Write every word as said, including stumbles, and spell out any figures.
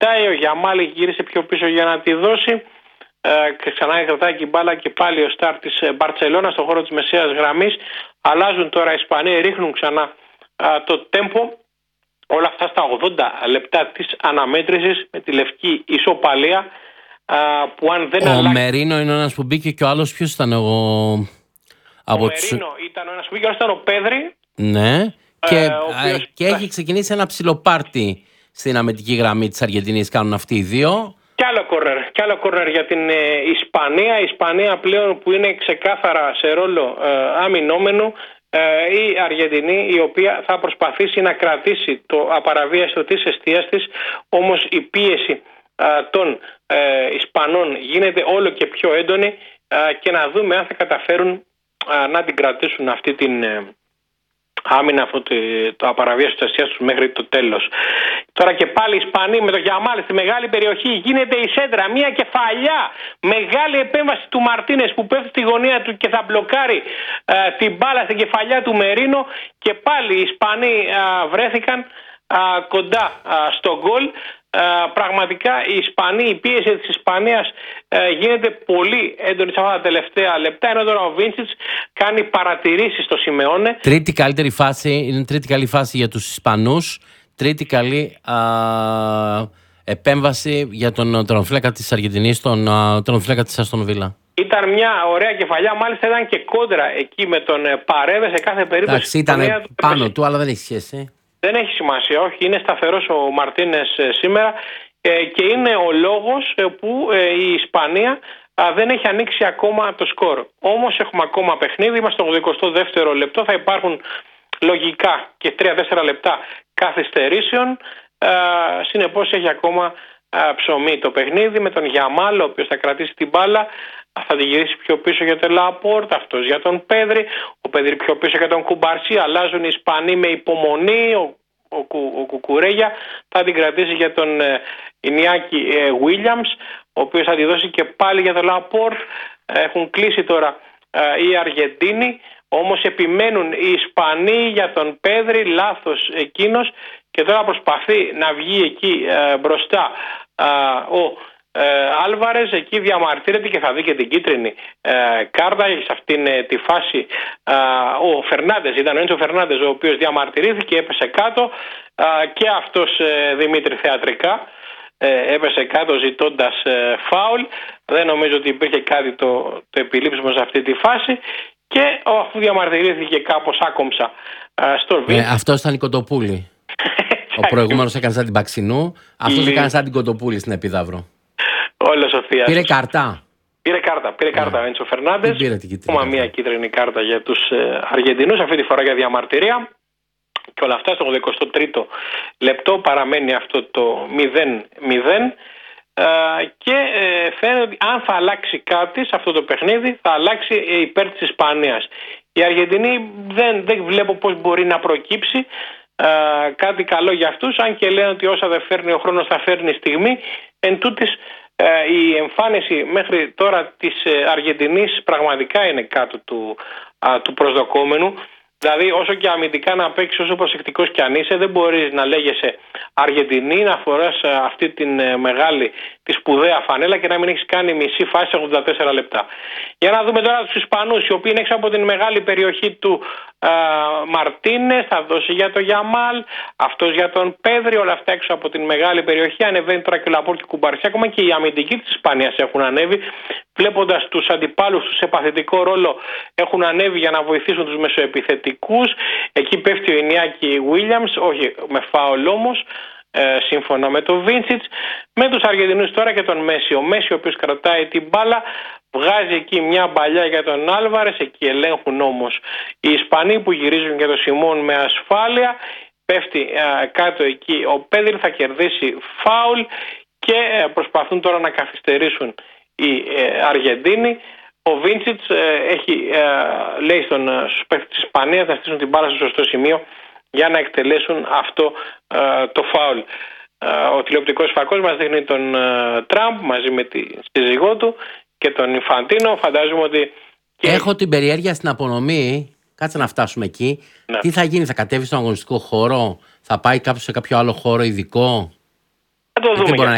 κρατάει, ο Γιαμάλ γύρισε πιο πίσω για να τη δώσει. Ε, ξανά κρατάει και η μπάλα και πάλι ο στάρ της Μπαρτσελώνα στον χώρο της μεσαίας γραμμής. Αλλάζουν τώρα οι Ισπανοί, ρίχνουν ξανά α, το τέμπο. Όλα αυτά στα ογδόντα λεπτά της αναμέτρησης με τη λευκή ισοπαλία. Α, που αν δεν ο αλλάξει... Μερίνο είναι ένας που μπήκε και ο άλλος ποιος ήταν εγώ... Ο από Μερίνο τους... ήταν ο ένας που μπήκε, ο άλλος ήταν ο Πέδρη. Ναι, και, ε, οποίος... και έχει ξεκινήσει ένα ψιλοπάρτι στην αμυντική γραμμή της Αργεντινής, κάνουν αυτοί οι δύο. Κι άλλο κόρνερ, κι άλλο κόρνερ για την ε, Ισπανία. Η Ισπανία πλέον που είναι ξεκάθαρα σε ρόλο ε, αμυνόμενου. Ε, η Αργεντινή, η οποία θα προσπαθήσει να κρατήσει το απαραβίαστο της εστίας της, όμως η πίεση ε, των ε, Ισπανών γίνεται όλο και πιο έντονη ε, και να δούμε αν θα καταφέρουν ε, να την κρατήσουν αυτή την ε, άμυνα, αυτό το, το απαραβίαστο της εστίας τους μέχρι το τέλος. Τώρα και πάλι οι Ισπανοί με το Γιαμάλ στη μεγάλη περιοχή, γίνεται η σέντρα, μια κεφαλιά, μεγάλη επέμβαση του Μαρτίνες που πέφτει στη γωνία του και θα μπλοκάρει ε, την μπάλα στην κεφαλιά του Μερίνο, και πάλι οι Ισπανοί ε, βρέθηκαν ε, κοντά ε, στο γκολ. Ε, πραγματικά η Ισπανία, η πίεση της Ισπανίας ε, γίνεται πολύ έντονη σε αυτά τα τελευταία λεπτά, ενώ τώρα ο Βίντσιτς κάνει παρατηρήσεις στο Σιμεώνε. Τρίτη καλύτερη φάση, είναι τρίτη καλή φάση για τους Ισπανούς, τρίτη καλή α, επέμβαση για τον τερματοφύλακα της Αργεντινής, τον τερματοφύλακα της Αστον Βίλα. Ήταν μια ωραία κεφαλιά, μάλιστα ήταν και κόντρα εκεί με τον Παρέδε σε κάθε περίπτωση. Εντάξει, ήταν πάνω του, αλλά δεν έχει σχέση. Δεν έχει σημασία, όχι, είναι σταθερός ο Μαρτίνες σήμερα ε, και είναι ο λόγος ε, που ε, η Ισπανία α, δεν έχει ανοίξει ακόμα το σκορ. Όμως έχουμε ακόμα παιχνίδι, είμαστε στο ογδοηκοστό δεύτερο λεπτό, θα υπάρχουν λογικά και τρία τέσσερα λεπτά καθυστερήσεων, ε, συνεπώς έχει ακόμα ε, ψωμί το παιχνίδι με τον Γιαμάλ, ο οποίος θα κρατήσει την μπάλα, θα τη γυρίσει πιο πίσω για τον Λαπόρτ, αυτός για τον Πέδρη, ο Πέδρη πιο πίσω για τον Κουμπαρσί. Αλλάζουν οι Ισπανοί με υπομονή, ο, ο, ο, ο Κουκουρέγια θα την κρατήσει για τον ε, Ινιάκη Βίλιαμς, ο οποίος θα τη δώσει και πάλι για τον Λαπόρτ. Έχουν κλείσει τώρα ε, οι Αργεντίνοι, όμως επιμένουν οι Ισπανοί για τον Πέδρη, λάθος εκείνος, και τώρα προσπαθεί να βγει εκεί ε, μπροστά ε, ο Ε, Άλβαρες, εκεί διαμαρτύρεται και θα δει και την κίτρινη ε, κάρτα σε αυτήν ε, τη φάση. ε, ο Φερνάντες, ήταν ο Έντσο Φερνάντες, ο οποίος διαμαρτυρήθηκε, έπεσε κάτω ε, και αυτός ε, Δημήτρη θεατρικά ε, έπεσε κάτω ζητώντας ε, φάουλ. Δεν νομίζω ότι υπήρχε κάτι το, το επιλήψιμο σε αυτή τη φάση, και αφού διαμαρτυρήθηκε κάπως άκομψα ε, στο βίντεο. Ε, αυτός ήταν η Κοτοπούλη. Ο προηγούμενος έκανε σαν την Παξινού, αυτός η... έκανε σαν την Κοτοπούλη στην Επίδαυρο. Όλος ο Θείας. Πήρε καρτά. Πήρε κάρτα, πήρε κάρτα ο Έντσο Φερνάντες. Ακόμα μία κίτρινη κάρτα για τους ε, Αργεντινούς, αυτή τη φορά για διαμαρτυρία. Και όλα αυτά στο ογδοηκοστό τρίτο λεπτό παραμένει αυτό το μηδέν μηδέν. Ε, και ε, φαίνεται ότι αν θα αλλάξει κάτι σε αυτό το παιχνίδι, θα αλλάξει υπέρ της Ισπανίας. Η Αργεντινή δεν, δεν βλέπω πώς μπορεί να προκύψει ε, κάτι καλό για αυτούς, αν και λένε ότι όσα δεν φέρνει ο χρόνος θα φέρνει στιγμή. Εν τούτης, η εμφάνιση μέχρι τώρα της Αργεντινής πραγματικά είναι κάτω του, α, του προσδοκόμενου. Δηλαδή, όσο και αμυντικά να παίξεις, όσο προσεκτικός και αν είσαι, δεν μπορείς να λέγεσαι Αργεντινή, να φοράς αυτή τη μεγάλη, τη σπουδαία φανέλα και να μην έχεις κάνει μισή φάση σε ογδόντα τέσσερα λεπτά. Για να δούμε τώρα τους Ισπανούς, οι οποίοι είναι έξω από την μεγάλη περιοχή του α, Μαρτίνες, θα δώσει για τον Γιαμάλ, αυτός για τον Πέδρη, όλα αυτά έξω από την μεγάλη περιοχή. Ανεβαίνει τώρα και ο Λαπόρτ και ο Κουμπαρσί, ακόμα και οι αμυντικοί της Ισπανίας έχουν ανέβει, βλέποντας τους αντιπάλους τους σε παθητικό ρόλο, έχουν ανέβει για να βοηθήσουν τους μεσοεπιθετικούς. Εκεί πέφτει ο Ινιάκη Βίλιαμς, όχι με φάουλ όμως, ε, σύμφωνα με τον Βίντσιτς. Με τους Αργεντινούς τώρα και τον Μέση. Ο Μέση, ο οποίος κρατάει την μπάλα, βγάζει εκεί μια μπαλιά για τον Άλβαρες, εκεί ελέγχουν όμως οι Ισπανοί που γυρίζουν για τον Σιμών με ασφάλεια. Πέφτει ε, κάτω εκεί ο Πέδρη, θα κερδίσει φάουλ και ε, προσπαθούν τώρα να καθυστερήσουν οι ε, Αργεντίνοι. Ο Βίντσιτς ε, έχει, ε, λέει στον, στους παίκτες της Ισπανίας να στήσουν την μπάλα στο σωστό σημείο για να εκτελέσουν αυτό ε, το φάουλ. Ε, ο τηλεοπτικός φακός μας δείχνει τον ε, Τραμπ μαζί με τη σύζυγό του και τον Ινφαντίνο. Φαντάζομαι ότι... Και... Έχω την περιέργεια στην απονομή, κάτσε να φτάσουμε εκεί. Ναι. Τι θα γίνει, θα κατέβει στον αγωνιστικό χώρο, θα πάει κάποιος σε κάποιο άλλο χώρο ειδικό? Θα το δούμε.